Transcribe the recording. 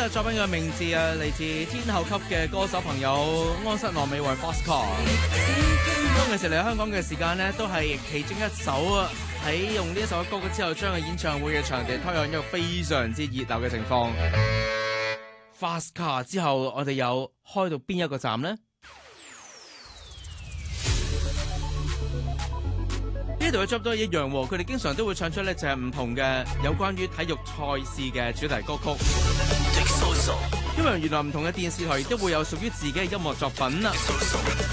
首作品嘅名字啊，嚟自天后級嘅歌手朋友安室奈美惠 Fastcar。當其時嚟香港嘅時間呢，都係其中一首啊，喺用呢一首歌曲之後，將個演唱會嘅場地推向一個非常之熱鬧嘅情況。Fastcar 之後，我哋又開到邊一個站呢？呢度嘅 job 都係一樣，佢哋經常都會唱出咧就係唔同嘅有關於體育賽事嘅主題歌曲。因為原來唔同嘅電視台亦都會有屬於自己嘅音樂作品啊。